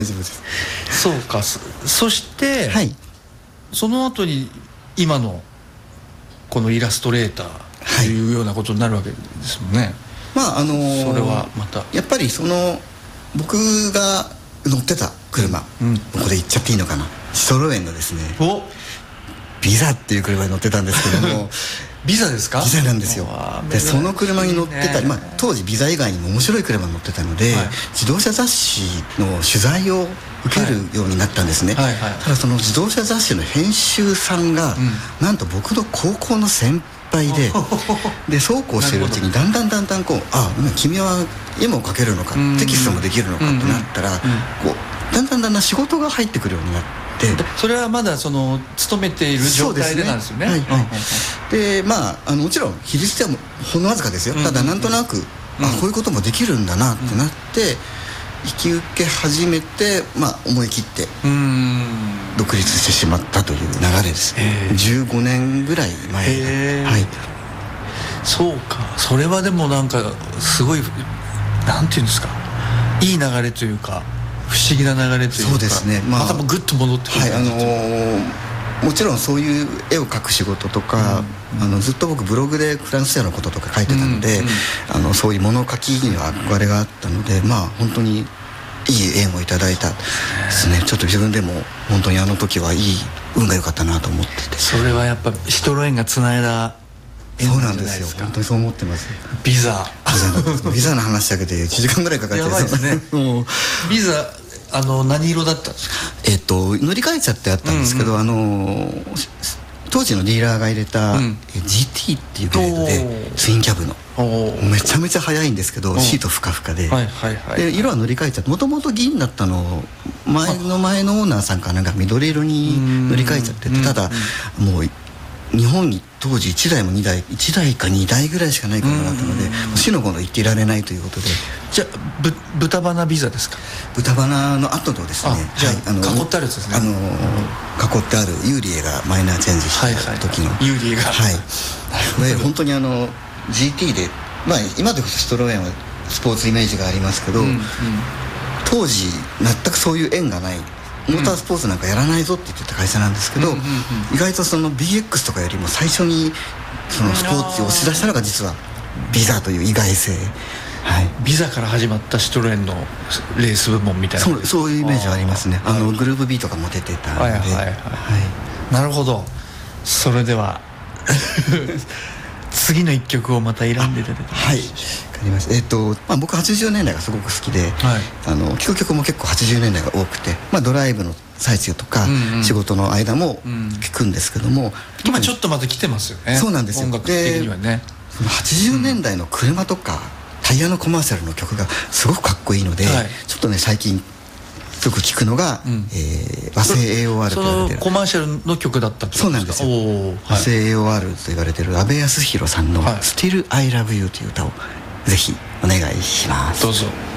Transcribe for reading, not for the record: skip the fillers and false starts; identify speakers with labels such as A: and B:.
A: 大丈夫です。
B: そうか。そして、
A: はい、
B: その後に今のこのイラストレーターというようなことになるわけですもんね。
A: まあ
B: それはまた
A: やっぱり僕が乗ってた車、ここで言っちゃっていいのかな、シトロエンのですね、ビザっていう車に乗ってたんですけども
B: ビザですか？
A: ビザなんですよ。でその車に乗ってた、当時ビザ以外にも面白い車に乗ってたので、自動車雑誌の取材を受けるようになったんですね。ただその自動車雑誌の編集さんが、なんと僕の高校の先輩でそうこうしてるうちにだんだんこう君は絵も描けるのか、テキストもできるのかってなったら、こうだんだん仕事が入ってくるようになって。
B: それはまだ勤めている状態でなんですよね。
A: でもちろん比率ではほんのわずかですよ。ただなんとなくこういうこともできるんだなってなって引き受け始めて、思い切って独立してしまったという流れです。15年ぐらい前で。
B: そうか。それはでもなんかすごいなんていうんですか、いい流れというか不思議な流れというか。
A: そうですね。
B: またグッと戻ってくる。
A: もちろんそういう絵を描く仕事とか、ずっと僕ブログでフランス社のこととか書いてたので、そういう物書きには憧れがあったので、本当にいい絵もいただいたですね。ちょっと自分でも本当にあの時はいい運が良かったなと思ってて。
B: それはやっぱシトロエンがつないだ。
A: そうなんですよ。本当にそう思ってます。
B: ビザ
A: の話だけで1時間ぐらいかかっちゃいそうですね。
B: ビザ何色だったんですか？
A: 乗り換えちゃってあったんですけど、当時のディーラーが入れた GT っていうグレードでツインキャブのめちゃめちゃ速いんですけど、シートふかふかで、色は乗り換えちゃって、もともと銀だったのを前のオーナーさんかなんか緑色に乗り換えちゃってて、ただもう日本に当時1台か2台ぐらいしかない車だったので、死の子の言っていられないということで。
B: じゃあ豚鼻ビザですか？豚
A: 鼻の後のですね、
B: 囲ってあるやつですね。
A: 囲ってあるユーリエがマイナーチェンジした時の
B: ユーリエが
A: 本当にGT で、今でこそシトロエンはスポーツイメージがありますけど、当時全くそういう縁がない、モータースポーツなんかやらないぞって言ってた会社なんですけど、意外とその BX とかよりも最初にそのスポーツを押し出したのが実はビザという意外性。
B: ビザから始まったシトロエンのレース部門みたいな。
A: そういうイメージはありますね。グループ B とかも出てたので。
B: なるほど。それでは次の一曲をまた選んでいただいて。
A: はい、分かりました。僕80年代がすごく好きで、聴く曲も結構80年代が多くて、ドライブの最中とか仕事の間も聴くんですけども、
B: 今ちょっとまた来てますよね。
A: そうなんですよ。
B: 音楽的にはね。
A: その80年代の車とかタイヤのコマーシャルの曲がすごくかっこいいので、ちょっとね最近よく聞くのが和製 AOR と言われてる、
B: そのコマーシャルの曲だったってことですか？
A: そうなんですよ。和製 AOR と言われてる阿部康弘さんの「Still I Love You」という歌をぜひお願いします。
B: どうぞ。